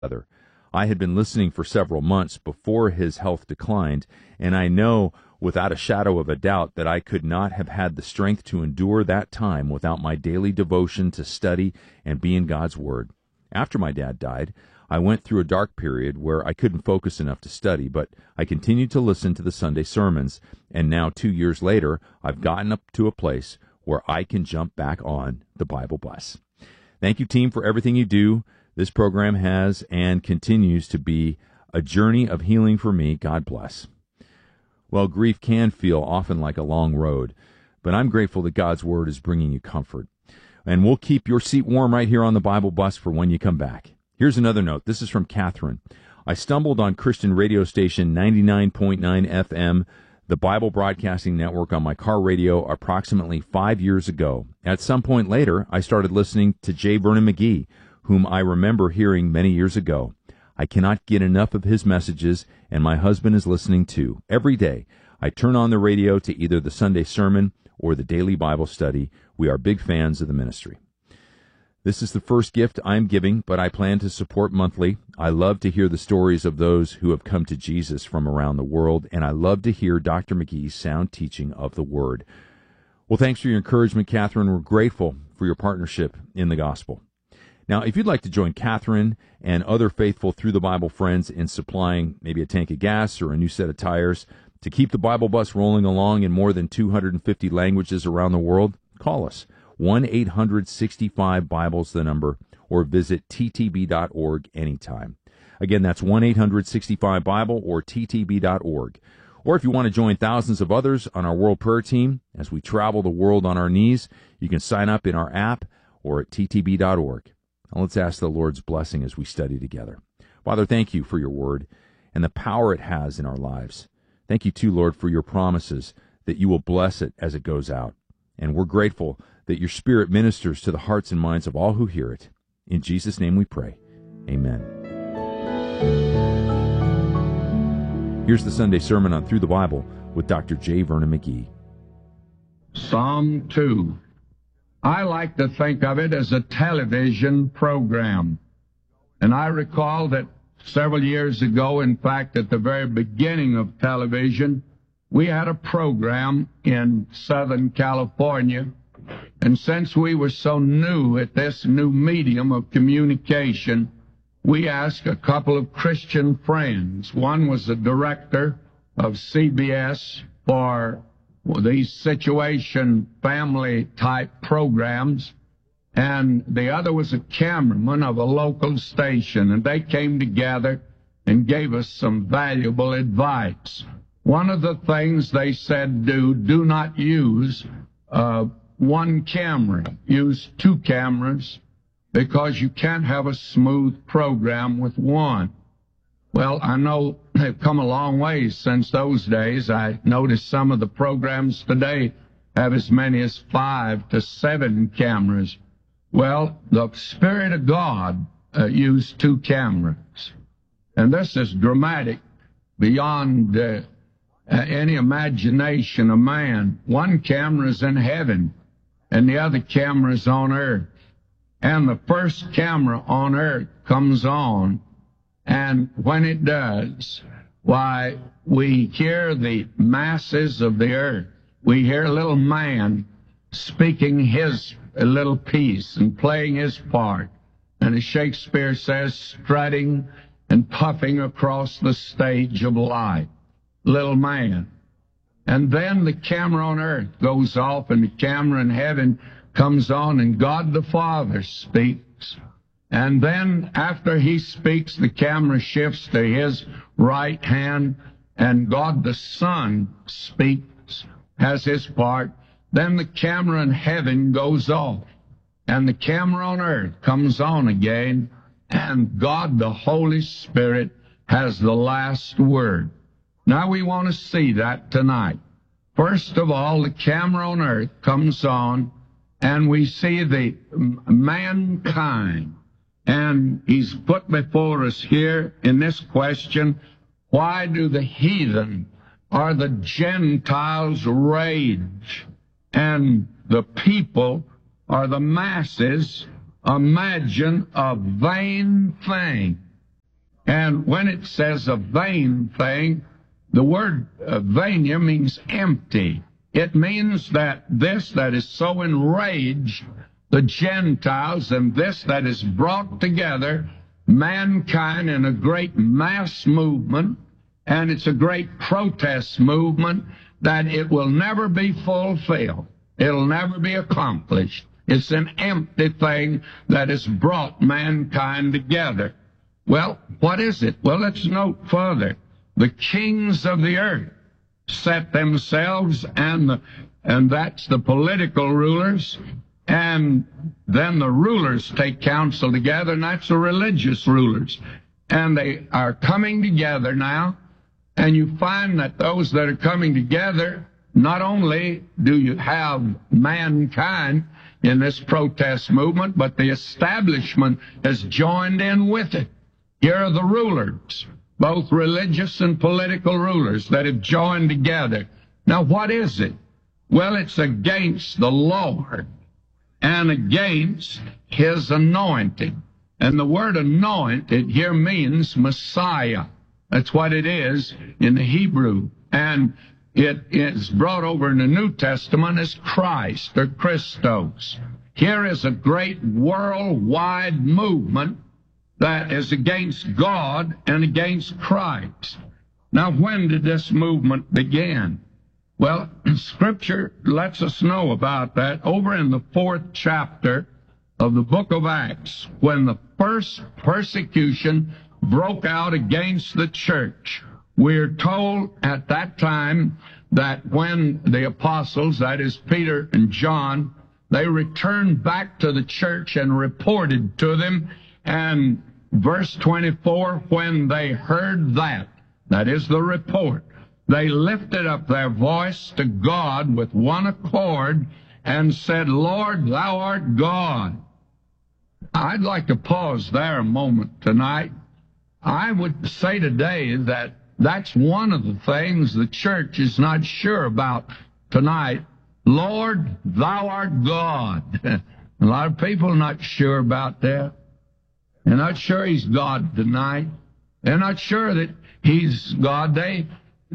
together. I had been listening for several months before his health declined, and I know without a shadow of a doubt that I could not have had the strength to endure that time without my daily devotion to study and be in God's Word. After my dad died, I went through a dark period where I couldn't focus enough to study, but I continued to listen to the Sunday sermons, and now 2 years later, I've gotten up to a place where I can jump back on the Bible bus. Thank you, team, for everything you do. This program has and continues to be a journey of healing for me. God bless. Well, grief can feel often like a long road, but I'm grateful that God's Word is bringing you comfort. And we'll keep your seat warm right here on the Bible bus for when you come back. Here's another note. This is from Catherine. I stumbled on Christian radio station 99.9 FM, the Bible Broadcasting Network, on my car radio approximately 5 years ago. At some point later, I started listening to J. Vernon McGee, whom I remember hearing many years ago. I cannot get enough of his messages, and my husband is listening too. Every day, I turn on the radio to either the Sunday sermon or the daily Bible study. We are big fans of the ministry. This is the first gift I'm giving, but I plan to support monthly. I love to hear the stories of those who have come to Jesus from around the world, and I love to hear Dr. McGee's sound teaching of the Word. Well, thanks for your encouragement, Catherine. We're grateful for your partnership in the gospel. Now, if you'd like to join Catherine and other faithful Through the Bible friends in supplying maybe a tank of gas or a new set of tires to keep the Bible bus rolling along in more than 250 languages around the world, call us, 1-800-65-BIBLES, the number, or visit ttb.org anytime. Again, that's 1-800-65-BIBLE or ttb.org. Or if you want to join thousands of others on our World Prayer Team as we travel the world on our knees, you can sign up in our app or at ttb.org. Now let's ask the Lord's blessing as we study together. Father, thank you for your word and the power it has in our lives. Thank you, too, Lord, for your promises that you will bless it as it goes out. And we're grateful that your Spirit ministers to the hearts and minds of all who hear it. In Jesus' name we pray. Amen. Here's the Sunday sermon on Through the Bible with Dr. J. Vernon McGee. Psalm 2. I like to think of it as a television program. And I recall that several years ago, in fact, at the very beginning of television, we had a program in Southern California. And since we were so new at this new medium of communication, we asked a couple of Christian friends. One was the director of CBS for these situation family-type programs, and the other was a cameraman of a local station, and they came together and gave us some valuable advice. One of the things they said, do not use one camera. Use two cameras, because you can't have a smooth program with one. Well, I know they've come a long ways since those days. I notice some of the programs today have as many as 5 to 7 cameras. Well, the Spirit of God used 2 cameras. And this is dramatic beyond any imagination of man. One camera is in heaven, and the other camera is on earth. And the first camera on earth comes on, and when it does, why, we hear the masses of the earth. We hear a little man speaking his little piece and playing his part. And as Shakespeare says, strutting and puffing across the stage of life. Little man. And then the camera on earth goes off, and the camera in heaven comes on, and God the Father speaks. And then after he speaks, the camera shifts to his right hand, and God the Son speaks, has his part. Then the camera in heaven goes off, and the camera on earth comes on again, and God the Holy Spirit has the last word. Now we want to see that tonight. First of all, the camera on earth comes on, and we see the mankind. And he's put before us here in this question, why do the heathen or the Gentiles rage, and the people or the masses imagine a vain thing? And when it says a vain thing, the word vain here means empty. It means that this that is so enraged the Gentiles and this that is brought together mankind in a great mass movement, and it's a great protest movement, that it will never be fulfilled. It'll never be accomplished. It's an empty thing that has brought mankind together. Well, what is it? Well, let's note further. The kings of the earth set themselves, and that's the political rulers, and then the rulers take counsel together, and that's the religious rulers. And they are coming together now, and you find that those that are coming together, not only do you have mankind in this protest movement, but the establishment has joined in with it. Here are the rulers, both religious and political rulers, that have joined together. Now, what is it? Well, it's against the Lord and against His anointed. And the word anointed here means Messiah. That's what it is in the Hebrew. And it is brought over in the New Testament as Christ or Christos. Here is a great worldwide movement that is against God and against Christ. Now, when did this movement begin? Well, Scripture lets us know about that over in the 4th chapter of the book of Acts, when the first persecution broke out against the church. We're told at that time that when the apostles, that is Peter and John, they returned back to the church and reported to them, and verse 24, when they heard that is the report, they lifted up their voice to God with one accord and said, Lord, thou art God. I'd like to pause there a moment tonight. I would say today that that's one of the things the church is not sure about tonight. Lord, thou art God. A lot of people are not sure about that. They're not sure He's God tonight. They're not sure that He's God. They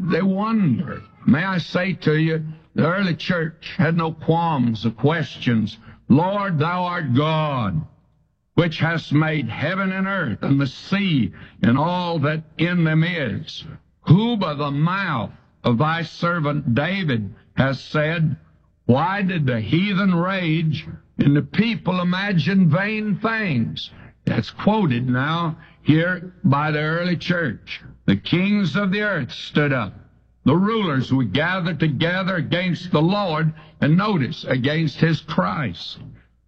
wonder. May I say to you, the early church had no qualms or questions. Lord, thou art God, which hast made heaven and earth and the sea and all that in them is, who by the mouth of thy servant David has said, why did the heathen rage and the people imagine vain things? That's quoted now here by the early church. The kings of the earth stood up. The rulers were gathered together against the Lord, and notice, against His Christ.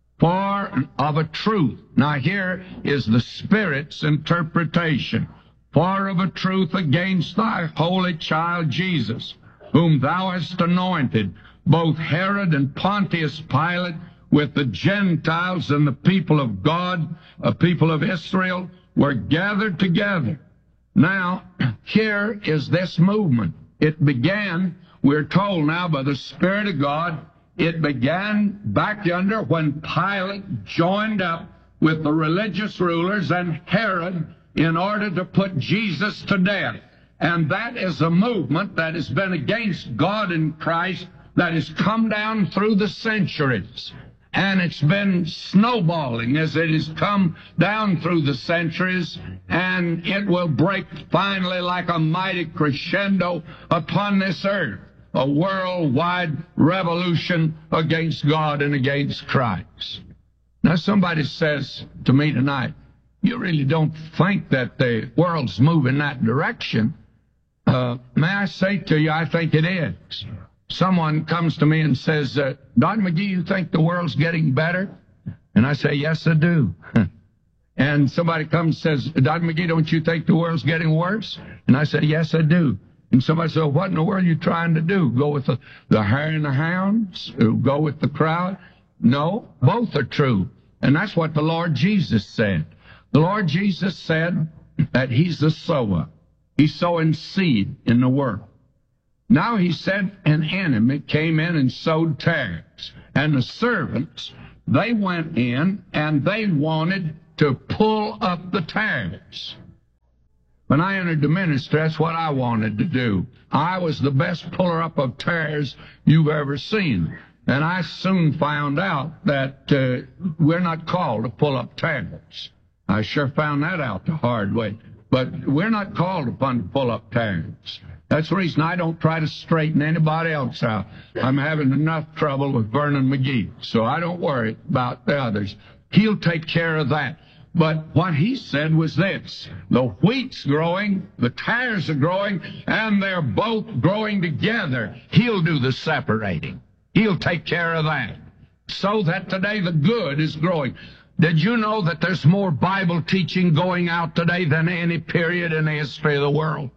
For of a truth, now here is the Spirit's interpretation, for of a truth against thy holy child Jesus, whom thou hast anointed, both Herod and Pontius Pilate, with the Gentiles and the people of God, a people of Israel, were gathered together. Now, here is this movement. It began, we're told now by the Spirit of God, it began back yonder when Pilate joined up with the religious rulers and Herod in order to put Jesus to death. And that is a movement that has been against God and Christ that has come down through the centuries. And it's been snowballing as it has come down through the centuries, and it will break finally like a mighty crescendo upon this earth, a worldwide revolution against God and against Christ. Now somebody says to me tonight, you really don't think that the world's moving that direction. May I say to you, I think it is. Someone comes to me and says, Don McGee, you think the world's getting better? And I say, yes, I do. And somebody comes and says, Don McGee, don't you think the world's getting worse? And I say, yes, I do. And somebody says, what in the world are you trying to do? Go with the hare and the hounds? Go with the crowd? No, both are true. And that's what the Lord Jesus said. The Lord Jesus said that He's the sower. He's sowing seed in the world. Now He said an enemy came in and sowed tares. And the servants, they went in and they wanted to pull up the tares. When I entered the ministry, that's what I wanted to do. I was the best puller up of tares you've ever seen. And I soon found out that we're not called to pull up tares. I sure found that out the hard way. But we're not called upon to pull up tares. That's the reason I don't try to straighten anybody else out. I'm having enough trouble with Vernon McGee, so I don't worry about the others. He'll take care of that. But what he said was this: the wheat's growing, the tares are growing, and they're both growing together. He'll do the separating. He'll take care of that. So that today the good is growing. Did you know that there's more Bible teaching going out today than any period in the history of the world?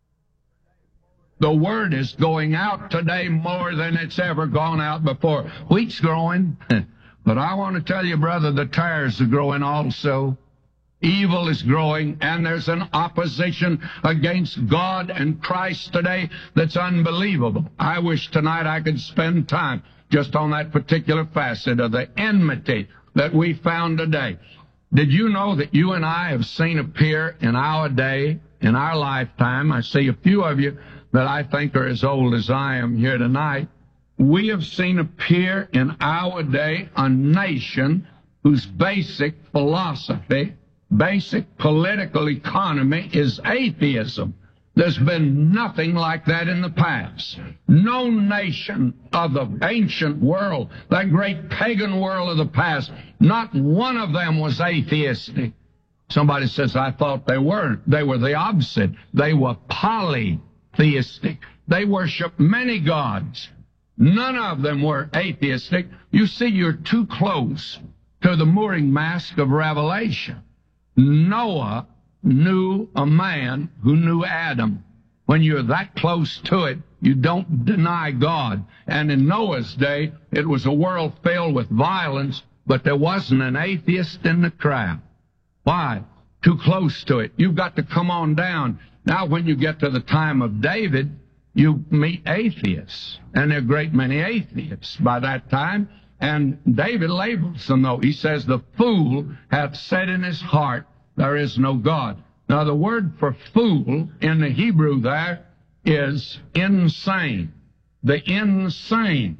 The Word is going out today more than it's ever gone out before. Wheat's growing, but I want to tell you, brother, the tares are growing also. Evil is growing, and there's an opposition against God and Christ today that's unbelievable. I wish tonight I could spend time just on that particular facet of the enmity that we found today. Did you know that you and I have seen appear in our day, in our lifetime? I see a few of you that I think are as old as I am here tonight. We have seen appear in our day a nation whose basic philosophy, basic political economy is atheism. There's been nothing like that in the past. No nation of the ancient world, that great pagan world of the past, not one of them was atheistic. Somebody says, I thought they weren't. They were the opposite. They were polytheistic. They worshiped many gods. None of them were atheistic. You see, you're too close to the mooring mast of Revelation. Noah knew a man who knew Adam. When you're that close to it, you don't deny God. And in Noah's day, it was a world filled with violence, but there wasn't an atheist in the crowd. Why? Too close to it. You've got to come on down. Now, when you get to the time of David, you meet atheists. And there are a great many atheists by that time. And David labels them, though. He says, the fool hath said in his heart, there is no God. Now, the word for fool in the Hebrew there is insane. The insane,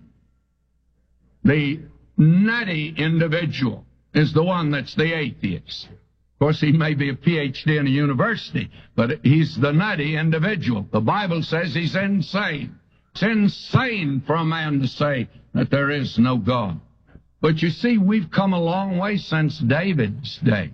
the nutty individual is the one that's the atheist. Of course, he may be a PhD in a university, but he's the nutty individual. The Bible says he's insane. It's insane for a man to say that there is no God. But you see, we've come a long way since David's day.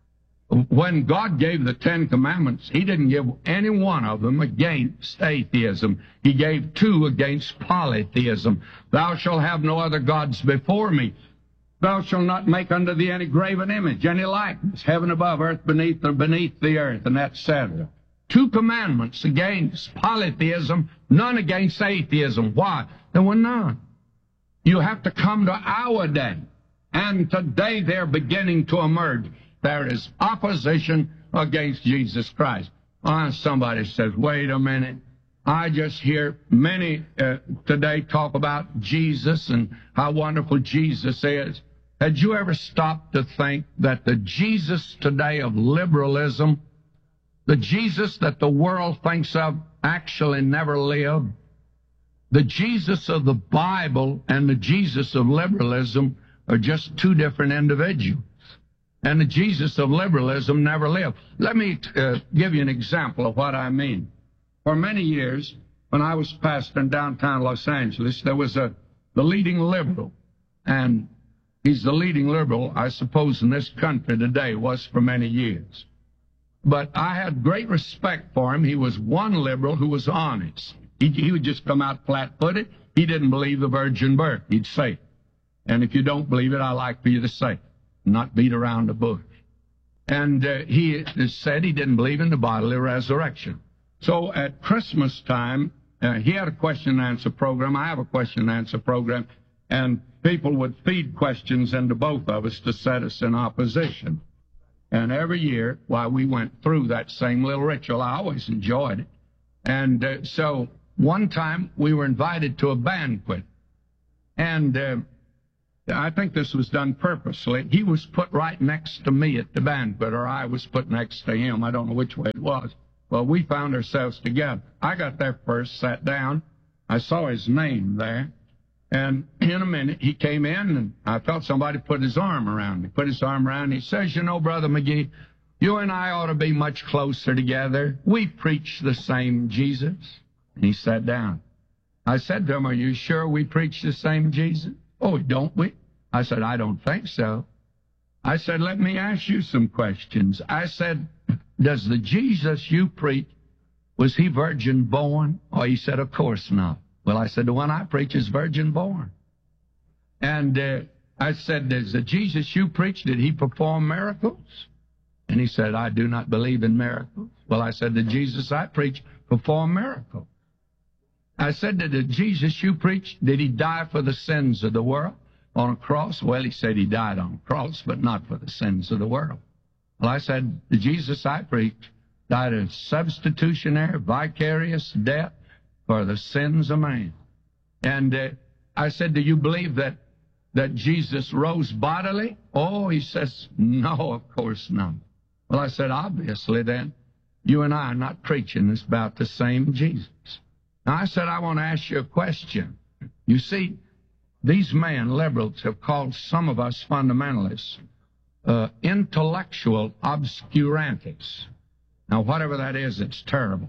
When God gave the Ten Commandments, He didn't give any one of them against atheism. He gave two against polytheism. Thou shalt have no other gods before me. Thou shalt not make unto thee any graven image, any likeness, heaven above, earth beneath, or beneath the earth, and etc. Two commandments against polytheism, none against atheism. Why? There were none. You have to come to our day, and today they're beginning to emerge. There is opposition against Jesus Christ. Somebody says, wait a minute. I just hear many today talk about Jesus and how wonderful Jesus is. Had you ever stopped to think that the Jesus today of liberalism, the Jesus that the world thinks of, actually never lived? The Jesus of the Bible and the Jesus of liberalism are just two different individuals. And the Jesus of liberalism never lived. Let me give you an example of what I mean. For many years, when I was pastor in downtown Los Angeles, there was the leading liberal. And he's the leading liberal, I suppose, in this country today, was for many years. But I had great respect for him. He was one liberal who was honest. He would just come out flat-footed. He didn't believe the virgin birth. He'd say it. And if you don't believe it, I like for you to say it. Not beat around the bush. And he said he didn't believe in the bodily resurrection. So at Christmas time, he had a question and answer program. I have a question and answer program. And people would feed questions into both of us to set us in opposition. And every year, while we went through that same little ritual, I always enjoyed it. And so one time we were invited to a banquet. And I think this was done purposely. He was put right next to me at the banquet, or I was put next to him. I don't know which way it was. Well, we found ourselves together. I got there first, sat down. I saw his name there. And in a minute, he came in, and I felt somebody put his arm around me. Put his arm around me. He says, you know, Brother McGee, you and I ought to be much closer together. We preach the same Jesus. And he sat down. I said to him, are you sure we preach the same Jesus? Oh, don't we? I said, I don't think so. I said, let me ask you some questions. I said, does the Jesus you preach, was he virgin born? Oh, he said, of course not. Well, I said, the one I preach is virgin born. And I said, does the Jesus you preach, did he perform miracles? And he said, I do not believe in miracles. Well, I said, the Jesus I preach performed miracles. I said, did the Jesus you preach, did he die for the sins of the world on a cross? Well, he said he died on a cross, but not for the sins of the world. Well, I said, the Jesus I preach died a substitutionary, vicarious death for the sins of man. And I said, do you believe that Jesus rose bodily? Oh, he says, no, of course not. Well, I said, obviously then, you and I are not preaching about the same Jesus. Now, I said, I want to ask you a question. You see, these men, liberals, have called some of us fundamentalists intellectual obscurantists. Now, whatever that is, it's terrible.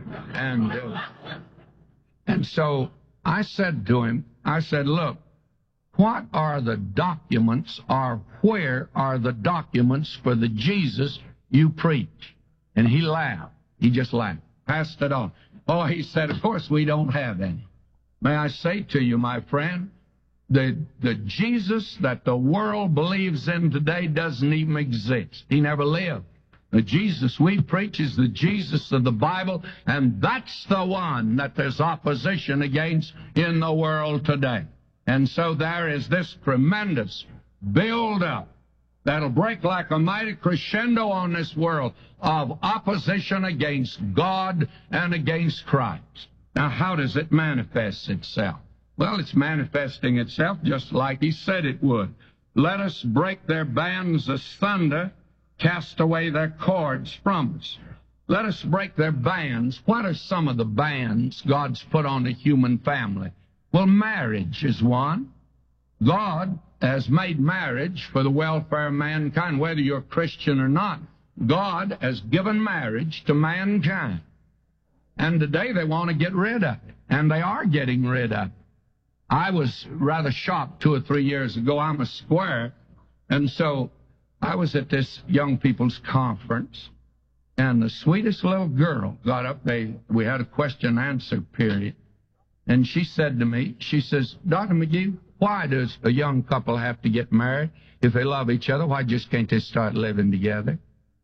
And so I said to him, I said, look, what are the documents, or where are the documents for the Jesus you preach? And he laughed. He just laughed. Passed it on. Oh, he said, of course we don't have any. May I say to you, my friend, the Jesus that the world believes in today doesn't even exist. He never lived. The Jesus we preach is the Jesus of the Bible, and that's the one that there's opposition against in the world today. And so there is this tremendous build-up that'll break like a mighty crescendo on this world of opposition against God and against Christ. Now, how does it manifest itself? Well, it's manifesting itself just like he said it would. Let us break their bands asunder, cast away their cords from us. Let us break their bands. What are some of the bands God's put on the human family? Well, marriage is one. God has made marriage for the welfare of mankind, whether you're a Christian or not. God has given marriage to mankind. And today they want to get rid of it, and they are getting rid of it. I was rather shocked 2 or 3 years ago. I'm a square, and so I was at this young people's conference, and the sweetest little girl got up. We had a question-answer period, and she said to me, she says, Dr. McGee, why does a young couple have to get married? If they love each other, why just can't they start living together?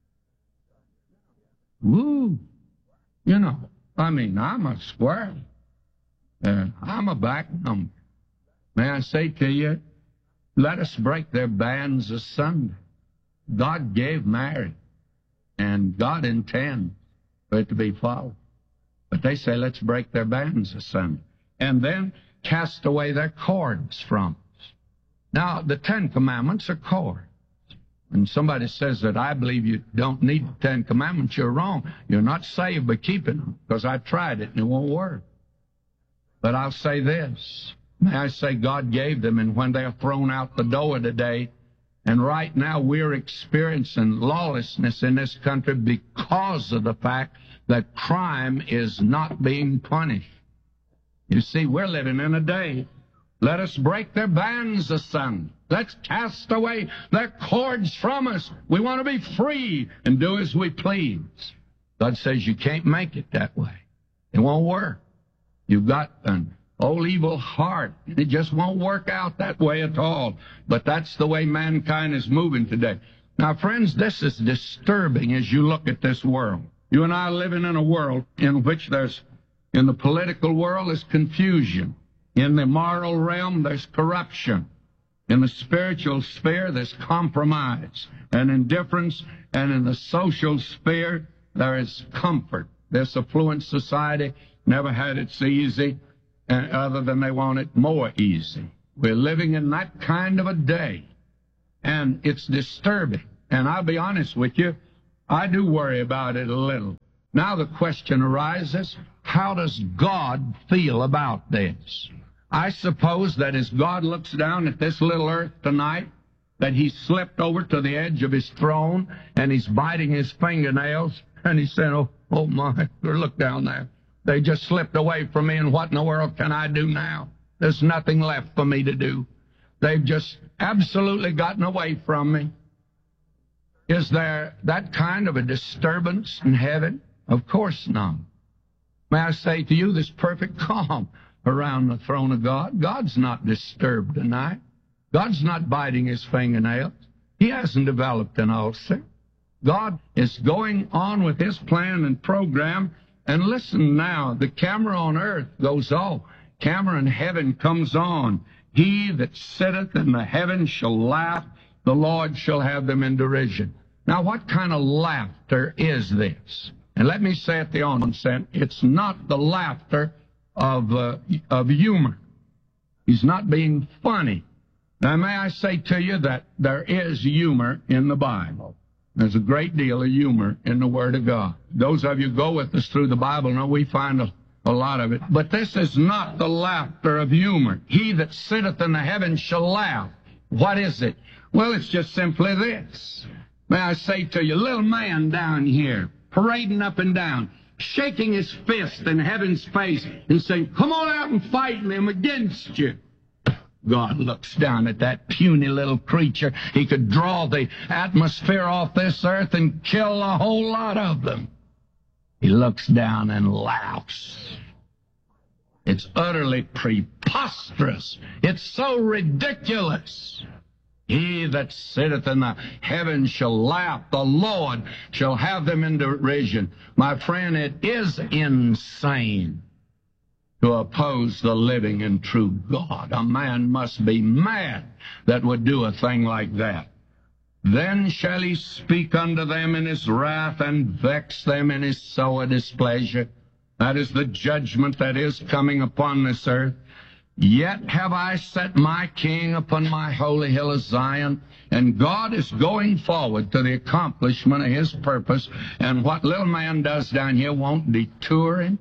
Woo! You know, I mean, I'm a square. I'm a back number. May I say to you, let us break their bands asunder. God gave marriage, and God intends for it to be followed. But they say, let's break their bands asunder. And then cast away their cords from us. Now, the Ten Commandments are cords. When somebody says that I believe you don't need the Ten Commandments, you're wrong. You're not saved by keeping them, because I tried it and it won't work. But I'll say this. May I say God gave them, and when they're thrown out the door today, and right now we're experiencing lawlessness in this country because of the fact that crime is not being punished. You see, we're living in a day. Let us break their bands asunder. Let's cast away their cords from us. We want to be free and do as we please. God says you can't make it that way. It won't work. You've got an old evil heart. It just won't work out that way at all. But that's the way mankind is moving today. Now, friends, this is disturbing as you look at this world. You and I are living in a world in which in the political world, there's confusion. In the moral realm, there's corruption. In the spiritual sphere, there's compromise and indifference. And in the social sphere, there is comfort. This affluent society never had it so easy, other than they want it more easy. We're living in that kind of a day, and it's disturbing. And I'll be honest with you, I do worry about it a little. Now the question arises, how does God feel about this? I suppose that as God looks down at this little earth tonight, that He slipped over to the edge of His throne, and He's biting His fingernails, and He's saying, oh my, look down there. They just slipped away from me, and what in the world can I do now? There's nothing left for me to do. They've just absolutely gotten away from me. Is there that kind of a disturbance in heaven? Of course not. May I say to you, there's perfect calm around the throne of God. God's not disturbed tonight. God's not biting His fingernails. He hasn't developed an ulcer. God is going on with His plan and program. And listen now, the camera on earth goes off. Camera in heaven comes on. He that sitteth in the heavens shall laugh. The Lord shall have them in derision. Now, what kind of laughter is this? And let me say at the onset, it's not the laughter of humor. He's not being funny. Now, may I say to you that there is humor in the Bible. There's a great deal of humor in the Word of God. Those of you who go with us through the Bible know we find a lot of it. But this is not the laughter of humor. He that sitteth in the heavens shall laugh. What is it? Well, it's just simply this. May I say to you, little man down here, parading up and down, shaking his fist in heaven's face and saying, come on out and fight them against you. God looks down at that puny little creature. He could draw the atmosphere off this earth and kill a whole lot of them. He looks down and laughs. It's utterly preposterous. It's so ridiculous. He that sitteth in the heavens shall laugh. The Lord shall have them in derision. My friend, it is insane to oppose the living and true God. A man must be mad that would do a thing like that. Then shall He speak unto them in His wrath and vex them in His sore displeasure. That is the judgment that is coming upon this earth. Yet have I set my King upon my holy hill of Zion, and God is going forward to the accomplishment of His purpose, and what little man does down here won't deter him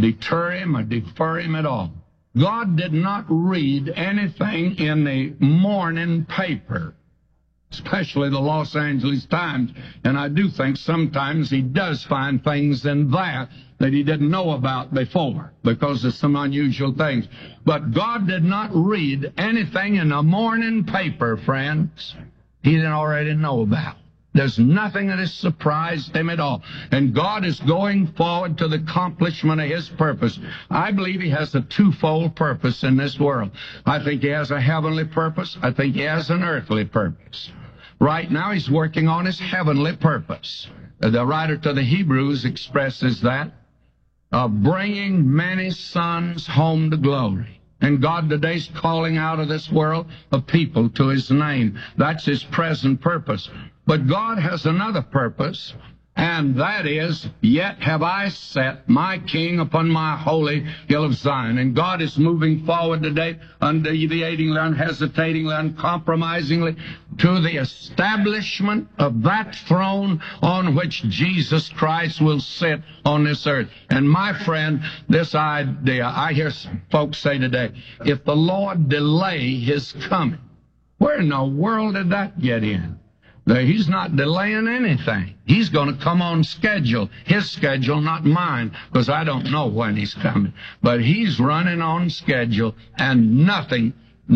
or defer him at all. God did not read anything in the morning paper, especially the Los Angeles Times, and I do think sometimes He does find things in that He didn't know about before, because of some unusual things. But God did not read anything in the morning paper, friends, He didn't already know about. There's nothing that has surprised Him at all. And God is going forward to the accomplishment of His purpose. I believe He has a twofold purpose in this world. I think He has a heavenly purpose. I think He has an earthly purpose. Right now, He's working on His heavenly purpose. The writer to the Hebrews expresses that, of bringing many sons home to glory. And God today's calling out of this world a people to His name. That's His present purpose. But God has another purpose, and that is, yet have I set my King upon my holy hill of Zion. And God is moving forward today, undeviatingly, unhesitatingly, uncompromisingly, to the establishment of that throne on which Jesus Christ will sit on this earth. And my friend, this idea, I hear folks say today, if the Lord delay His coming, where in the world did that get in? He's not delaying anything. He's going to come on schedule. His schedule, not mine, because I don't know when He's coming. But He's running on schedule, and nothing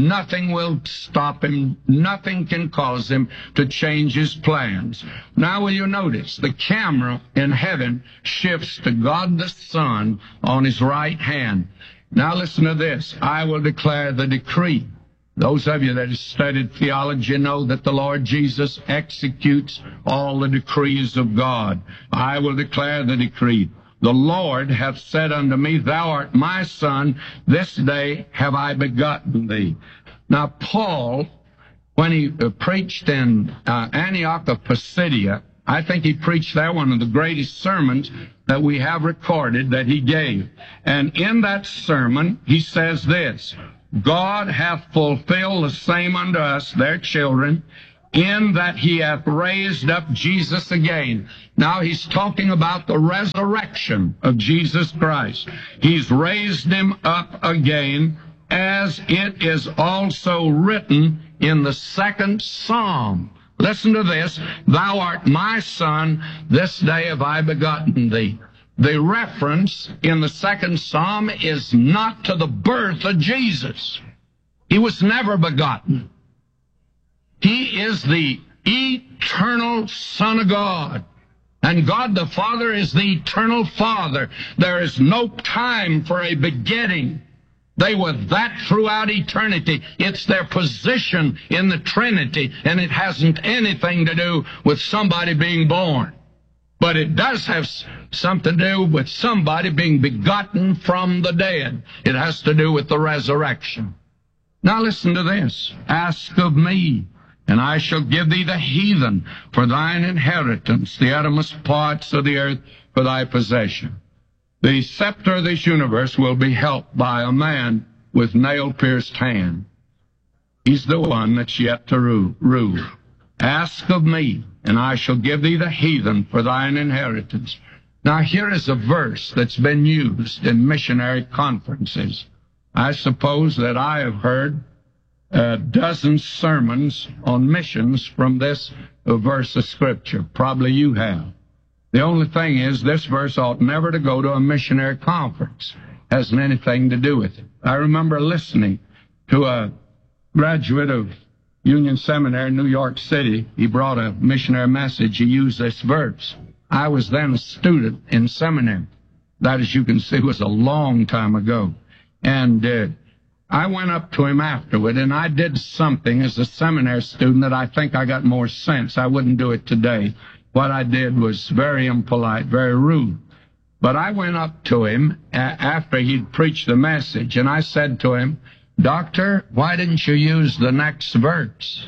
will stop Him. Nothing can cause Him to change His plans. Now will you notice, the camera in heaven shifts to God the Son on His right hand. Now listen to this. I will declare the decree. Those of you that have studied theology know that the Lord Jesus executes all the decrees of God. I will declare the decree. The Lord hath said unto me, Thou art my Son, this day have I begotten thee. Now, Paul, when he preached in Antioch of Pisidia, I think he preached there one of the greatest sermons that we have recorded that he gave. And in that sermon, he says this, God hath fulfilled the same unto us, their children, in that he hath raised up Jesus again. Now he's talking about the resurrection of Jesus Christ. He's raised him up again, as it is also written in the second Psalm. Listen to this. Thou art my son, this day have I begotten thee. The reference in the second Psalm is not to the birth of Jesus. He was never begotten. He is the eternal Son of God. And God the Father is the eternal Father. There is no time for a begetting. They were that throughout eternity. It's their position in the Trinity, and it hasn't anything to do with somebody being born. But it does have something to do with somebody being begotten from the dead. It has to do with the resurrection. Now listen to this. Ask of me, and I shall give thee the heathen for thine inheritance, the uttermost parts of the earth for thy possession. The scepter of this universe will be held by a man with nail-pierced hand. He's the one that's yet to rule. Ask of me, and I shall give thee the heathen for thine inheritance. Now here is a verse that's been used in missionary conferences. I suppose that I have heard a dozen sermons on missions from this verse of Scripture. Probably you have. The only thing is, this verse ought never to go to a missionary conference. Hasn't anything to do with it. I remember listening to a graduate of Union Seminary in New York City. He brought a missionary message. He used this verse. I was then a student in seminary. That, as you can see, was a long time ago. And I went up to him afterward, and I did something as a seminary student that I think I got more sense. I wouldn't do it today. What I did was very impolite, very rude. But I went up to him after he'd preached the message, and I said to him, Doctor, why didn't you use the next verse?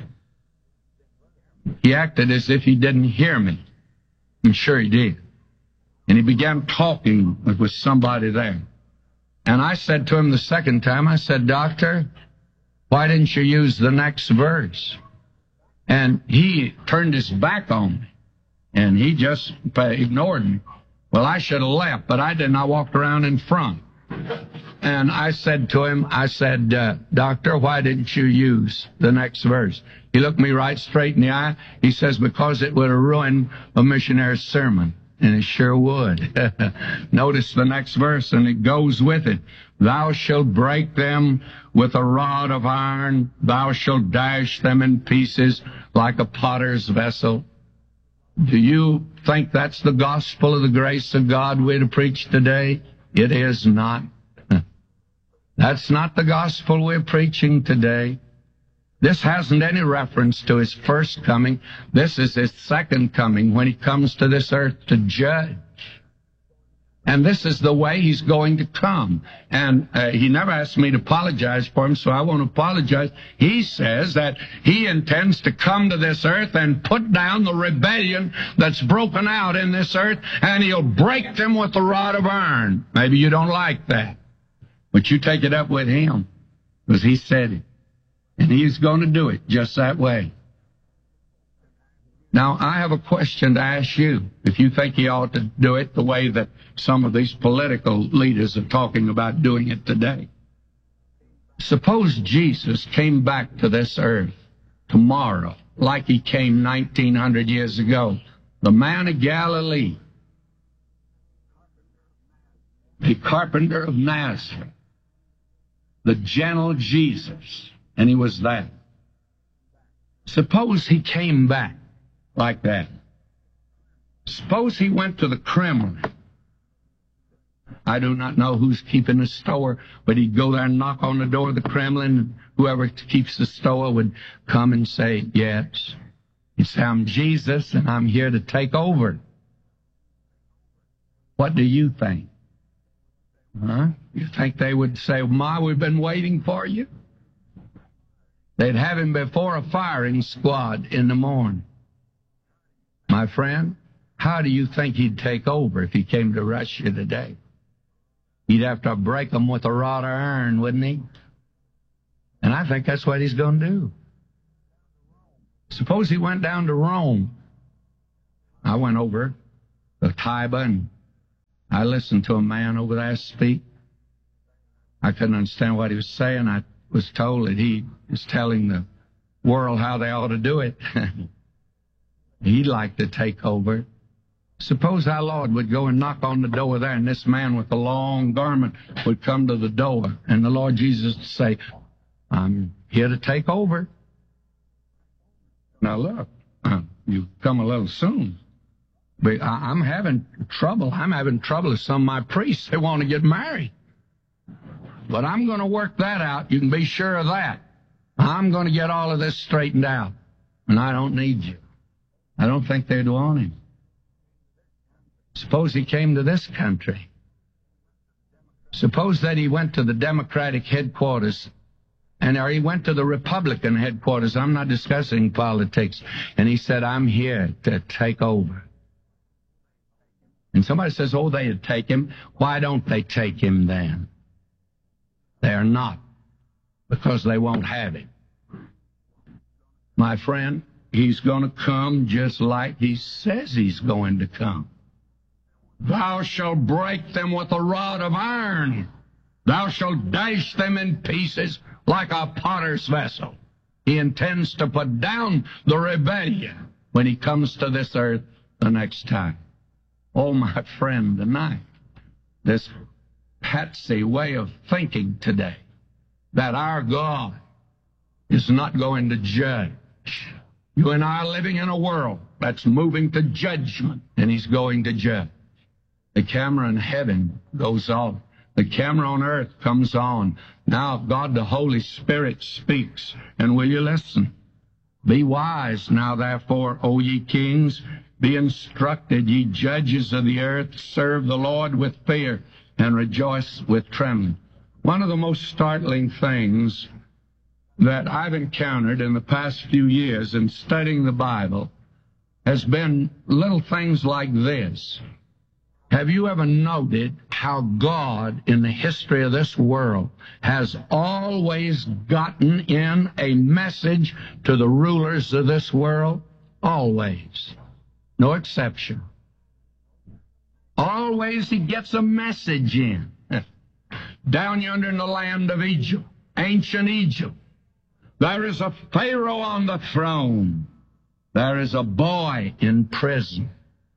He acted as if he didn't hear me. I'm sure he did. And he began talking with somebody there. And I said to him the second time, I said, Doctor, why didn't you use the next verse? And he turned his back on me. And he just ignored me. Well, I should have left, but I didn't. I walked around in front. And I said to him, I said, Doctor, why didn't you use the next verse? He looked me right straight in the eye. He says, because it would have ruined a missionary's sermon. And it sure would. Notice the next verse, and it goes with it. Thou shalt break them with a rod of iron. Thou shalt dash them in pieces like a potter's vessel. Do you think that's the gospel of the grace of God we're to preach today? It is not. That's not the gospel we're preaching today. This hasn't any reference to his first coming. This is his second coming, when he comes to this earth to judge. And this is the way he's going to come. And he never asked me to apologize for him, so I won't apologize. He says that he intends to come to this earth and put down the rebellion that's broken out in this earth, and he'll break them with a rod of iron. Maybe you don't like that, but you take it up with him, because he said it. And he's going to do it just that way. Now, I have a question to ask you, if you think he ought to do it the way that some of these political leaders are talking about doing it today. Suppose Jesus came back to this earth tomorrow, like he came 1900 years ago. The man of Galilee, the carpenter of Nazareth, the gentle Jesus, and he was that. Suppose he came back like that. Suppose he went to the Kremlin. I do not know who's keeping the store, but he'd go there and knock on the door of the Kremlin, and whoever keeps the store would come and say, yes. He'd say, I'm Jesus, and I'm here to take over. What do you think? Huh? You think they would say, Ma, we've been waiting for you? They'd have him before a firing squad in the morning. My friend, how do you think he'd take over if he came to Russia today? He'd have to break them with a rod of iron, wouldn't he? And I think that's what he's going to do. Suppose he went down to Rome. I went over to Tiber, and I listened to a man over there speak. I couldn't understand what he was saying. I was told that he was telling the world how they ought to do it. He'd like to take over. Suppose our Lord would go and knock on the door there, and this man with the long garment would come to the door, and the Lord Jesus would say, I'm here to take over. Now look, you've come a little soon. But I'm having trouble. I'm having trouble with some of my priests. They want to get married. But I'm going to work that out. You can be sure of that. I'm going to get all of this straightened out. And I don't need you. I don't think they'd want him. Suppose he came to this country. Suppose that he went to the Democratic headquarters, or he went to the Republican headquarters. I'm not discussing politics. And he said, I'm here to take over. And somebody says, oh, they'd take him. Why don't they take him then? They're not, because they won't have him. My friend, he's going to come just like he says he's going to come. Thou shalt break them with a rod of iron. Thou shalt dash them in pieces like a potter's vessel. He intends to put down the rebellion when he comes to this earth the next time. Oh, my friend, tonight, this patsy way of thinking today, that our God is not going to judge. You and I are living in a world that's moving to judgment, and he's going to judge. The camera in heaven goes off. The camera on earth comes on. Now God the Holy Spirit speaks, and will you listen? Be wise now, therefore, O ye kings. Be instructed, ye judges of the earth. Serve the Lord with fear and rejoice with trembling. One of the most startling things that I've encountered in the past few years in studying the Bible has been little things like this. Have you ever noted how God in the history of this world has always gotten in a message to the rulers of this world? Always. No exception. Always he gets a message in. Down yonder in the land of Egypt, ancient Egypt, there is a Pharaoh on the throne. There is a boy in prison.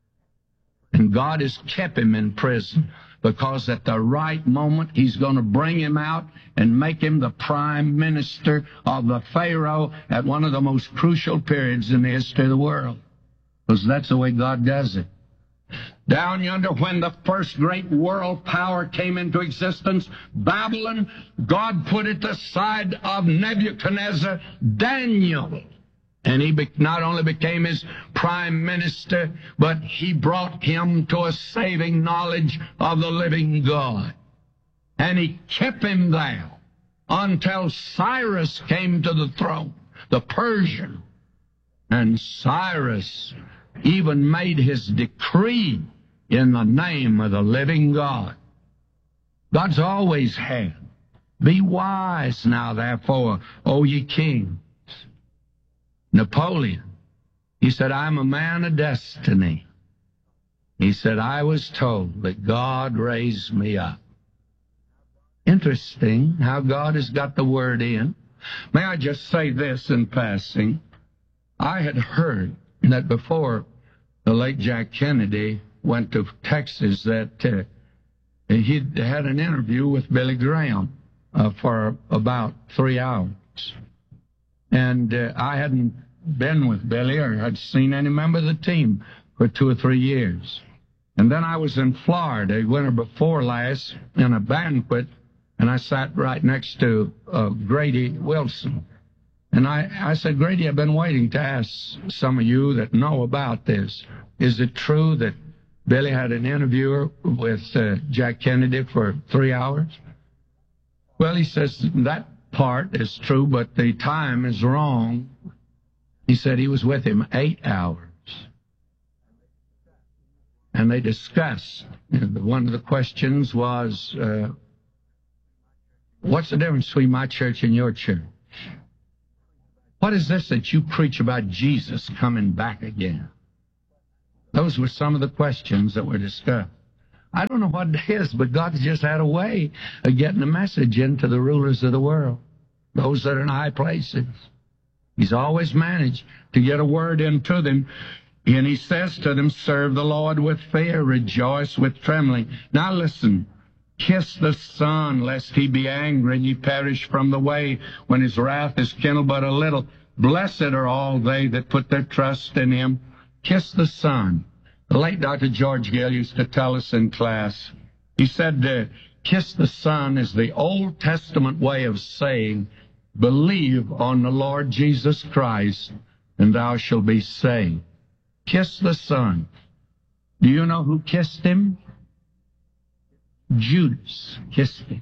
And God has kept him in prison because at the right moment he's going to bring him out and make him the prime minister of the Pharaoh at one of the most crucial periods in the history of the world. Because that's the way God does it. Down yonder, when the first great world power came into existence, Babylon, God put at the side of Nebuchadnezzar Daniel. And he not only became his prime minister, but he brought him to a saving knowledge of the living God. And he kept him there until Cyrus came to the throne, the Persian. And Cyrus even made his decree in the name of the living God. God's always had. Be wise now, therefore, O ye kings. Napoleon, he said, I'm a man of destiny. He said, I was told that God raised me up. Interesting how God has got the word in. May I just say this in passing? I had heard that before the late Jack Kennedy went to Texas that he had an interview with Billy Graham for about 3 hours. And I hadn't been with Billy or had seen any member of the team for 2 or 3 years. And then I was in Florida, winter before last, in a banquet, and I sat right next to Grady Wilson. And I said, Grady, I've been waiting to ask some of you that know about this. Is it true that Billy had an interviewer with Jack Kennedy for 3 hours? Well, he says, that part is true, but the time is wrong. He said he was with him 8 hours. And they discussed. One of the questions was, what's the difference between my church and your church? What is this that you preach about Jesus coming back again? Those were some of the questions that were discussed. I don't know what it is, but God's just had a way of getting a message into the rulers of the world, those that are in high places. He's always managed to get a word into them. And he says to them, serve the Lord with fear, rejoice with trembling. Now listen, kiss the Son, lest he be angry and ye perish from the way, when his wrath is kindled but a little. Blessed are all they that put their trust in him. Kiss the Son. The late Dr. George Gill used to tell us in class, he said, kiss the Son is the Old Testament way of saying, believe on the Lord Jesus Christ, and thou shalt be saved. Kiss the Son. Do you know who kissed him? Judas kissed him.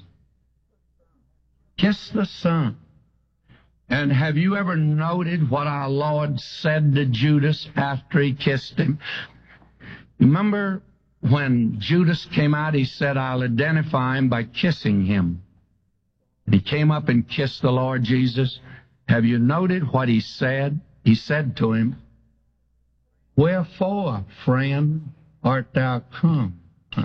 Kiss the Son. And have you ever noted what our Lord said to Judas after he kissed him? Remember when Judas came out, he said, I'll identify him by kissing him. He came up and kissed the Lord Jesus. Have you noted what he said? He said to him, wherefore, friend, art thou come?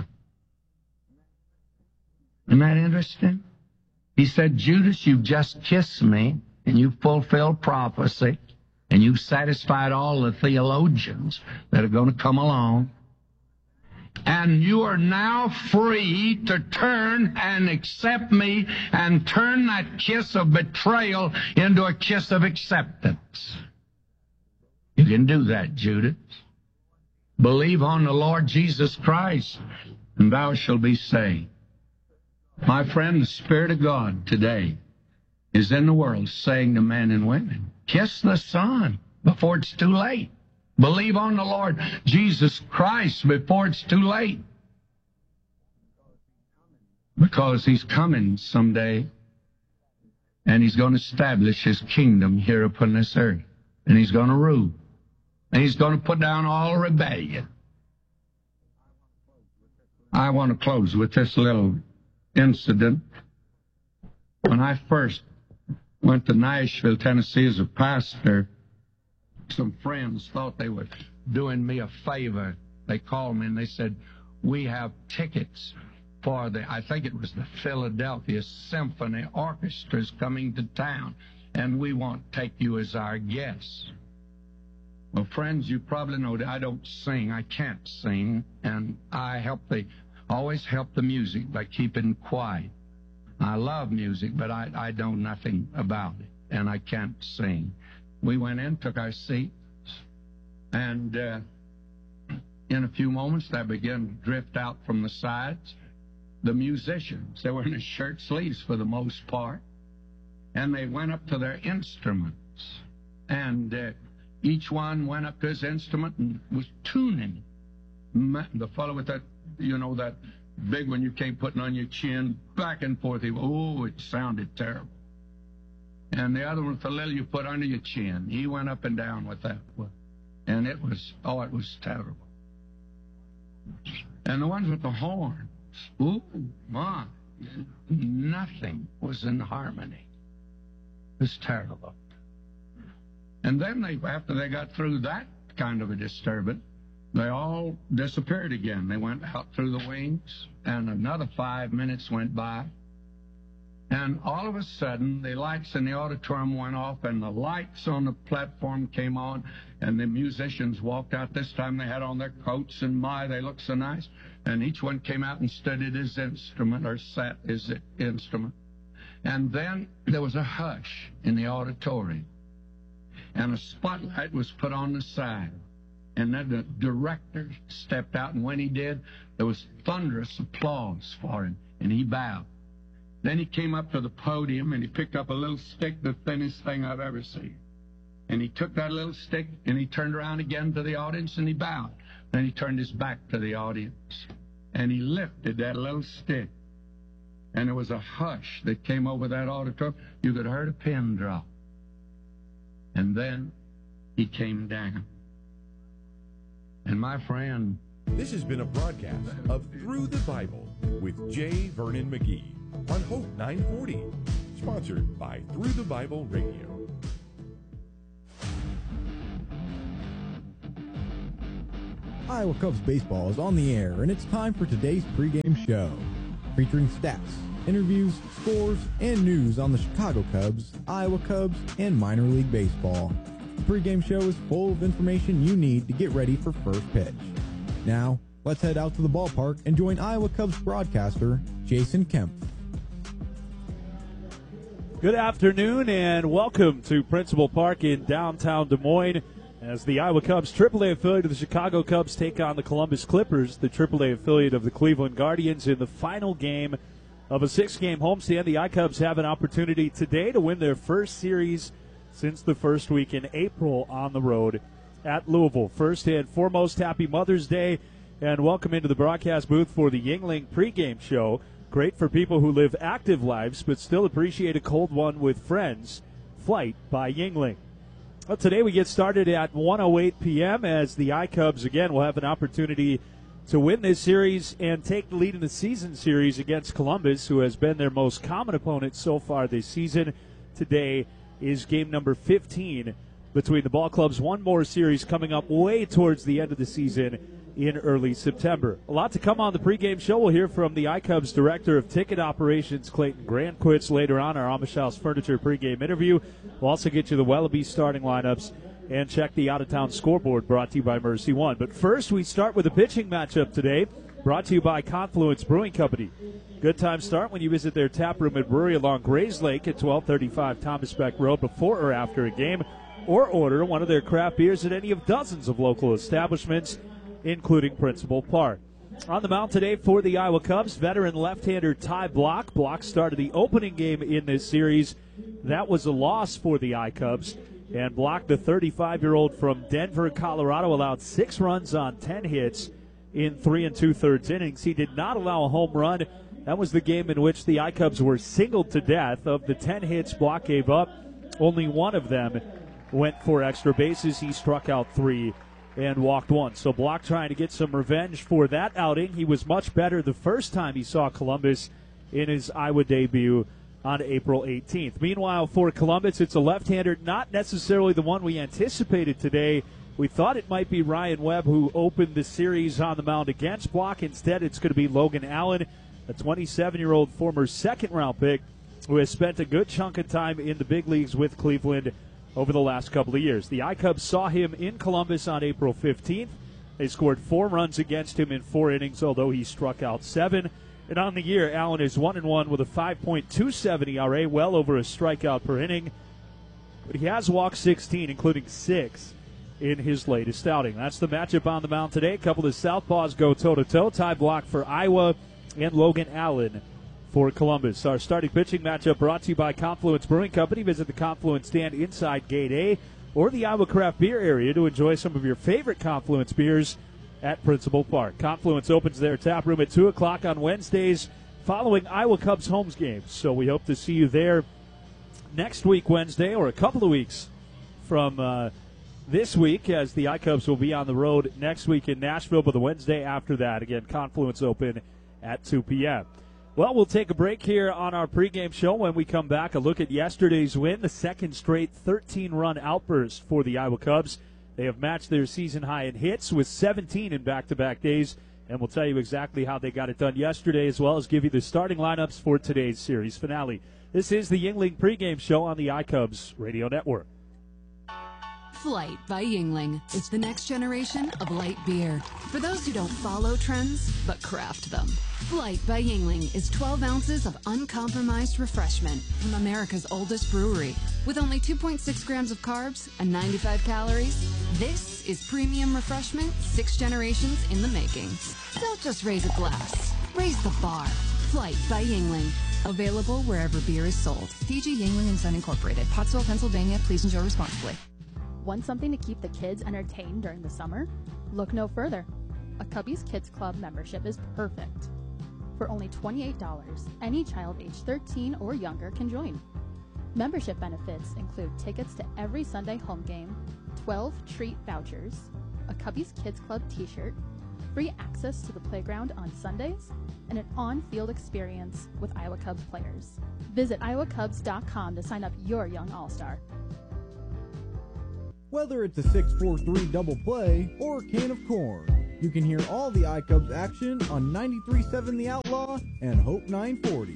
Isn't that interesting? He said, Judas, you've just kissed me, and you've fulfilled prophecy, and you've satisfied all the theologians that are going to come along. And you are now free to turn and accept me and turn that kiss of betrayal into a kiss of acceptance. You can do that, Judas. Believe on the Lord Jesus Christ, and thou shalt be saved. My friend, the Spirit of God today is in the world saying to men and women, kiss the Son before it's too late. Believe on the Lord Jesus Christ before it's too late. Because he's coming someday, and he's going to establish his kingdom here upon this earth. And he's going to rule. And he's going to put down all rebellion. I want to close with this little incident. When I first went to Nashville, Tennessee as a pastor, some friends thought they were doing me a favor. They called me and they said, we have tickets for I think it was the Philadelphia Symphony Orchestra's coming to town, and we want to take you as our guest. Well, friends, you probably know that I don't sing. I can't sing, and I always help the music by keeping quiet. I love music, but I know nothing about it, and I can't sing. We went in, took our seats, and in a few moments, they began to drift out from the sides. The musicians, they were in their shirt sleeves for the most part, and they went up to their instruments, and each one went up to his instrument and was tuning. The fellow with that, that big one you can't put on your chin, back and forth. It sounded terrible. And the other one with the little you put under your chin, he went up and down with that one. And it was terrible. And the ones with the horns, my, nothing was in harmony. It was terrible. And then after they got through that kind of a disturbance, they all disappeared again. They went out through the wings, and another 5 minutes went by. And all of a sudden, the lights in the auditorium went off, and the lights on the platform came on, and the musicians walked out. This time they had on their coats, and they looked so nice. And each one came out and stood at his instrument, or sat his instrument. And then there was a hush in the auditorium, and a spotlight was put on the side. And then the director stepped out, and when he did, there was thunderous applause for him, and he bowed. Then he came up to the podium, and he picked up a little stick, the thinnest thing I've ever seen. And he took that little stick, and he turned around again to the audience, and he bowed. Then he turned his back to the audience, and he lifted that little stick. And there was a hush that came over that auditorium. You could hear a pin drop. And then he came down. And my friend... This has been a broadcast of Through the Bible with J. Vernon McGee on Hope 940, sponsored by Through the Bible Radio. Iowa Cubs baseball is on the air, and it's time for today's pregame show, featuring stats, interviews, scores, and news on the Chicago Cubs, Iowa Cubs, and minor league baseball. The pregame show is full of information you need to get ready for first pitch. Now, let's head out to the ballpark and join Iowa Cubs broadcaster Jason Kemp. Good afternoon and welcome to Principal Park in downtown Des Moines as the Iowa Cubs, AAA affiliate of the Chicago Cubs, take on the Columbus Clippers, the AAA affiliate of the Cleveland Guardians, in the final game of a 6-game homestand. The I-Cubs have an opportunity today to win their first series since the first week in April on the road at Louisville. First and foremost, happy Mother's Day and welcome into the broadcast booth for the Yuengling pregame show. Great for people who live active lives but still appreciate a cold one with friends. Flight by Yuengling. Well, today we get started at 1:08 p.m. as the I-Cubs again will have an opportunity to win this series and take the lead in the season series against Columbus, who has been their most common opponent so far this season. Today is game number 15 between the ball clubs. One more series coming up way towards the end of the season in early September. A lot to come on the pregame show. We'll hear from the I-Cubs Director of Ticket Operations, Clayton Granquist, later on our Amish House Furniture pregame interview. We'll also get you the Wellaby starting lineups and check the out-of-town scoreboard brought to you by Mercy One. But first, we start with a pitching matchup today brought to you by Confluence Brewing Company. Good time start when you visit their tap room and brewery along Grays Lake at 1235 Thomas Beck Road before or after a game, or order one of their craft beers at any of dozens of local establishments, including Principal Park. On the mound today for the Iowa Cubs, veteran left-hander Ty Blach. Blach started the opening game in this series. That was a loss for the I-Cubs. And Blach, the 35-year-old from Denver, Colorado, allowed 6 runs on 10 hits in 3 2/3 innings. He did not allow a home run. That was the game in which the I-Cubs were singled to death. Of the 10 hits Blach gave up, only one of them went for extra bases. He struck out 3 and walked 1. So Blach trying to get some revenge for that outing. He was much better the first time he saw Columbus in his Iowa debut on April 18th. Meanwhile, for Columbus, it's a left-hander, not necessarily the one we anticipated today. We thought it might be Ryan Webb who opened the series on the mound against Blach. Instead, it's going to be Logan Allen, a 27-year-old former second-round pick who has spent a good chunk of time in the big leagues with Cleveland over the last couple of years. The I-Cubs saw him in Columbus on April 15th. They scored 4 runs against him in 4 innings, although he struck out 7. And on the year, Allen is 1-1 with a 5.27 ERA, well over a strikeout per inning. But he has walked 16, including 6 in his latest outing. That's the matchup on the mound today. A couple of southpaws go toe-to-toe. Ty Blach for Iowa and Logan Allen for Columbus. Our starting pitching matchup brought to you by Confluence Brewing Company. Visit the Confluence stand inside Gate A or the Iowa Craft Beer area to enjoy some of your favorite Confluence beers at Principal Park. Confluence opens their tap room at 2 o'clock on Wednesdays following Iowa Cubs home games. So we hope to see you there next week, Wednesday, or a couple of weeks from this week, as the I-Cubs will be on the road next week in Nashville, but the Wednesday after that, again, Confluence open at 2 p.m. Well, we'll take a break here on our pregame show. When we come back, a look at yesterday's win, the second straight 13-run outburst for the Iowa Cubs. They have matched their season high in hits with 17 in back-to-back days, and we'll tell you exactly how they got it done yesterday, as well as give you the starting lineups for today's series finale. This is the Yuengling pregame show on the I-Cubs Radio Network. Flight by Yuengling is the next generation of light beer. For those who don't follow trends, but craft them. Flight by Yuengling is 12 ounces of uncompromised refreshment from America's oldest brewery. With only 2.6 grams of carbs and 95 calories, this is premium refreshment 6 generations in the making. Don't just raise a glass, raise the bar. Flight by Yuengling. Available wherever beer is sold. DG Yuengling & Son Incorporated, Pottsville, Pennsylvania. Please enjoy responsibly. Want something to keep the kids entertained during the summer? Look no further. A Cubbies Kids Club membership is perfect. For only $28, any child aged 13 or younger can join. Membership benefits include tickets to every Sunday home game, 12 treat vouchers, a Cubbies Kids Club t-shirt, free access to the playground on Sundays, and an on-field experience with Iowa Cubs players. Visit iowacubs.com to sign up your young all-star. Whether it's a 6-4-3 double play or a can of corn, You can hear all the iCubs action on 93.7 The Outlaw and Hope 940.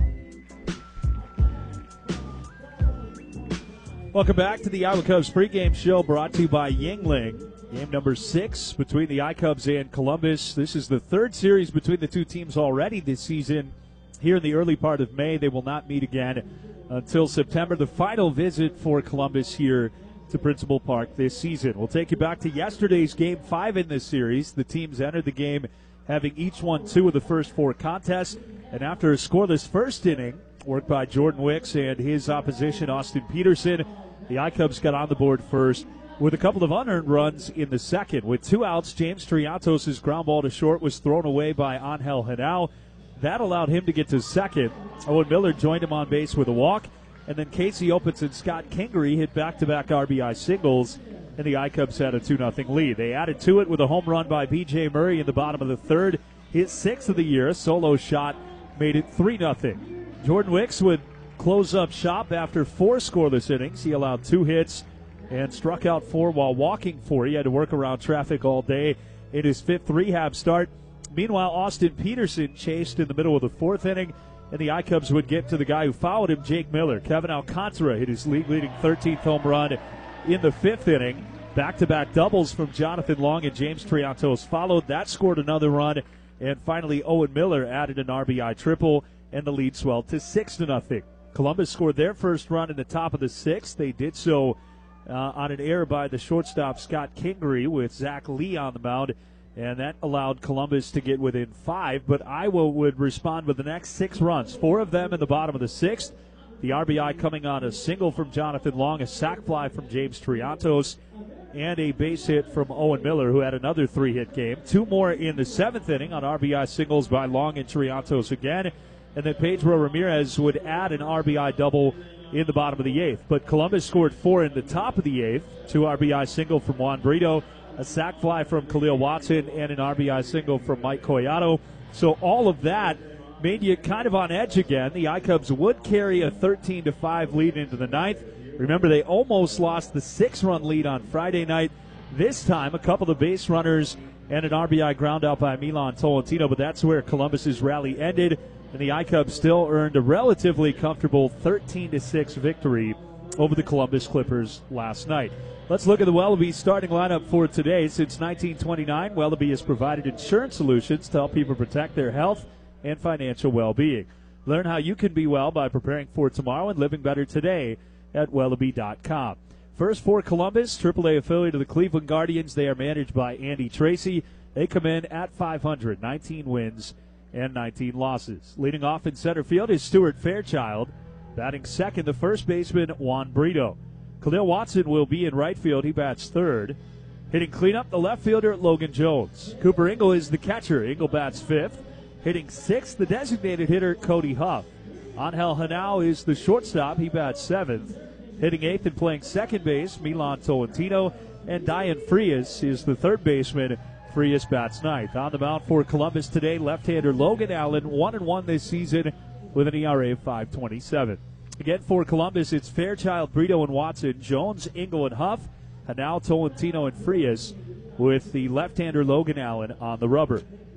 Welcome back to the Iowa Cubs pregame show, brought to you by Yuengling. Game number 6 between the iCubs and Columbus. This is the third series between the two teams already this season. Here in the early part of May, they will not meet again until September. The final visit for Columbus here to Principal Park this season. We'll take you back to yesterday's Game 5 in this series. The teams entered the game having each won 2 of the first 4 contests. And after a scoreless first inning, worked by Jordan Wicks and his opposition, Austin Peterson, the iCubs got on the board first with a couple of unearned runs in the second. With 2 outs, James Triantos' ground ball to short was thrown away by Angel Henao. That allowed him to get to second. Owen Miller joined him on base with a walk. And then Casey Opitz and Scott Kingery hit back-to-back RBI singles, and the iCubs had a 2-0 lead. They added to it with a home run by B.J. Murray in the bottom of the third. His 6th of the year, a solo shot, made it 3-0. Jordan Wicks would close up shop after 4 scoreless innings. He allowed 2 hits and struck out 4 while walking 4. He had to work around traffic all day in his 5th rehab start. Meanwhile, Austin Peterson chased in the middle of the 4th inning, and the iCubs would get to the guy who followed him, Jake Miller. Kevin Alcantara hit his league-leading 13th home run in the 5th inning. Back-to-back doubles from Jonathan Long and James Triantos followed. That scored another run. And finally, Owen Miller added an RBI triple, and the lead swelled to 6-0. Columbus scored their first run in the top of the 6th. They did so on an error by the shortstop, Scott Kingery, with Zach Lee on the mound. And that allowed Columbus to get within 5, but Iowa would respond with the next 6 runs, 4 of them in the bottom of the 6th. The RBI coming on a single from Jonathan Long, a sac fly from James Triantos, and a base hit from Owen Miller, who had another 3-hit game. 2 more in the 7th inning on RBI singles by Long and Triantos again. And then Pedro Ramirez would add an RBI double in the bottom of the 8th. But Columbus scored 4 in the top of the 8th, 2 RBI single from Juan Brito, a sac fly from Khalil Watson, and an RBI single from Mike Collado. So all of that made you kind of on edge again. The iCubs would carry a 13-5 lead into the 9th. Remember, they almost lost the 6-run lead on Friday night. This time, a couple of base runners and an RBI ground out by Milan Tolentino, but that's where Columbus's rally ended, and the iCubs still earned a relatively comfortable 13-6 victory over the Columbus Clippers last night. Let's look at the Wellaby starting lineup for today. Since 1929, Wellaby has provided insurance solutions to help people protect their health and financial well-being. Learn how you can be well by preparing for tomorrow and living better today at Wellaby.com. First for Columbus, AAA affiliate of the Cleveland Guardians. They are managed by Andy Tracy. They come in at 500, 19 wins and 19 losses. Leading off in center field is Stuart Fairchild. Batting second, the first baseman, Juan Brito. Khalil Watson will be in right field. He bats third. Hitting cleanup, the left fielder, Logan Jones. Cooper Ingle is the catcher. Ingle bats fifth. Hitting sixth, the designated hitter, Cody Huff. Angel Henao is the shortstop. He bats seventh. Hitting eighth and playing second base, Milan Tolentino. And Diane Frias is the third baseman. Frias bats ninth. On the mound for Columbus today, left-hander Logan Allen, 1-1 this season with an ERA of 5.27. Again for Columbus, it's Fairchild, Brito, and Watson, Jones, Ingle, and Huff, Henao, Tolentino, and Frias, with the left-hander Logan Allen on the rubber.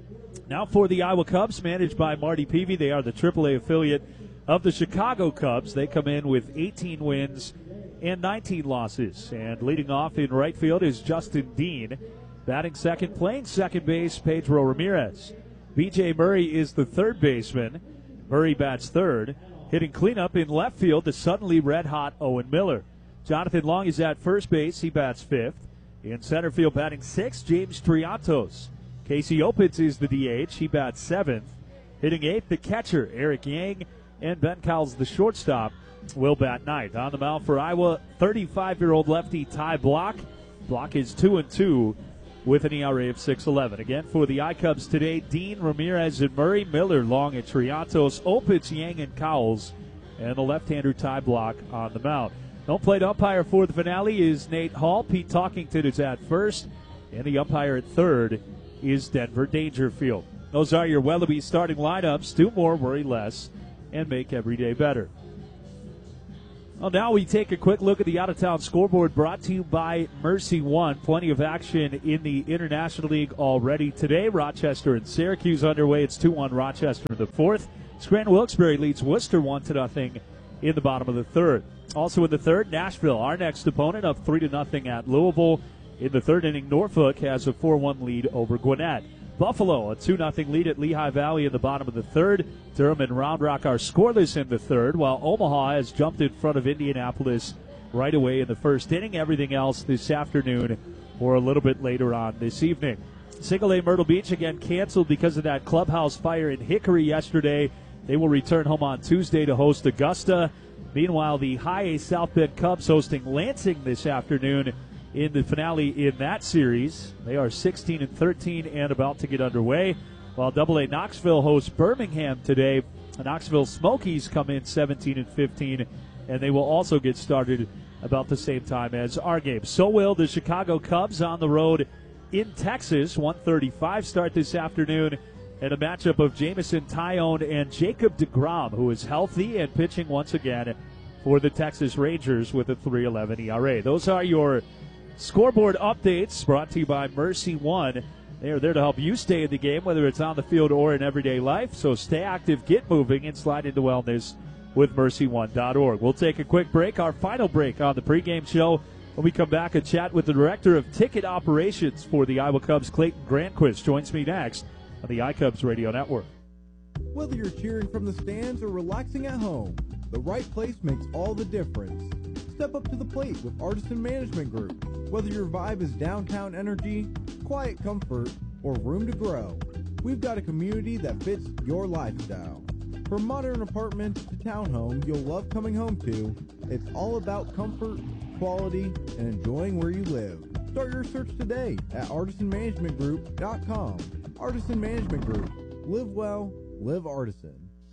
Now for the Iowa Cubs, managed by Marty Peavy. They are the AAA affiliate of the Chicago Cubs. They come in with 18 wins and 19 losses. And leading off in right field is Justin Dean. Batting second, playing second base, Pedro Ramirez. B.J. Murray is the third baseman. Murray bats third. Hitting cleanup in left field, the suddenly red-hot Owen Miller. Jonathan Long is at first base. He bats fifth. In center field, batting sixth, James Triantos. Casey Opitz is the DH. He bats seventh. Hitting eighth, the catcher, Eric Yang. And Ben Cowles, the shortstop, will bat ninth. On the mound for Iowa, 35-year-old lefty Ty Block. Block is 2-2 with an ERA of 6.11. Again, for the iCubs today, Dean, Ramirez, and Murray, Miller, Long, and Triantos, Opitz, Yang, and Cowles, and the left-hander Ty Block on the mound. Home plate umpire for the finale is Nate Hall. Pete Talkington is at first, and the umpire at third is Denver Dangerfield. Those are your Wellaby starting lineups. Do more, worry less, and make every day better. Well, now we take a quick look at the out-of-town scoreboard brought to you by Mercy One. Plenty of action in the International League already today. Rochester and Syracuse underway. It's 2-1 Rochester in the fourth. Scranton-Wilkes-Barre leads Worcester 1-0 in the bottom of the third. Also in the third, Nashville, our next opponent, up 3-0 at Louisville. In the third inning, Norfolk has a 4-1 lead over Gwinnett. Buffalo, a 2-0 lead at Lehigh Valley in the bottom of the third. Durham and Round Rock are scoreless in the third, while Omaha has jumped in front of Indianapolis right away in the first inning. Everything else this afternoon or a little bit later on this evening. Single A Myrtle Beach again canceled because of that clubhouse fire in Hickory yesterday. They will return home on Tuesday to host Augusta. Meanwhile, the High A South Bend Cubs hosting Lansing this afternoon in the finale in that series. They are 16-13 and about to get underway, while AA Knoxville hosts Birmingham today. The Knoxville Smokies come in 17-15, and they will also get started about the same time as our game. So will the Chicago Cubs on the road in Texas. 1:35 start this afternoon, and a matchup of Jameson Taillon and Jacob deGrom, who is healthy and pitching once again for the Texas Rangers with a 3.11 ERA. Those are your scoreboard updates brought to you by Mercy One. They are there to help you stay in the game, whether it's on the field or in everyday life. So stay active, get moving, and slide into wellness with MercyOne.org. We'll take a quick break, our final break on the pregame show. When we come back, a chat with the Director of Ticket Operations for the Iowa Cubs, Clayton Granquist, joins me next on the iCubs Radio Network. Whether you're cheering from the stands or relaxing at home, the right place makes all the difference. Step up to the plate with Artisan Management Group. Whether your vibe is downtown energy, quiet comfort, or room to grow, we've got a community that fits your lifestyle. From modern apartments to townhomes you'll love coming home to, it's all about comfort, quality, and enjoying where you live. Start your search today at artisanmanagementgroup.com. Artisan Management Group. Live well, live artisan.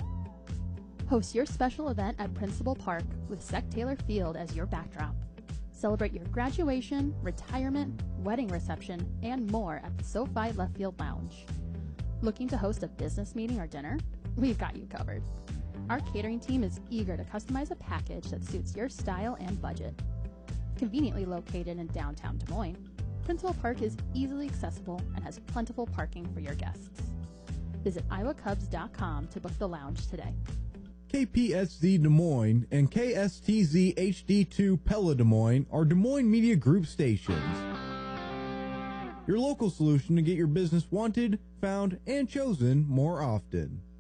Host your special event at Principal Park with Sec Taylor Field as your backdrop. Celebrate your graduation, retirement, wedding reception, and more at the SoFi Left Field Lounge. Looking to host a business meeting or dinner? We've got you covered. Our catering team is eager to customize a package that suits your style and budget. Conveniently located in downtown Des Moines, Principal Park is easily accessible and has plentiful parking for your guests. Visit iowacubs.com to book the lounge today. KPSZ Des Moines and KSTZ HD2 Pella Des Moines are Des Moines Media Group stations. Your local solution to get your business wanted, found, and chosen more often.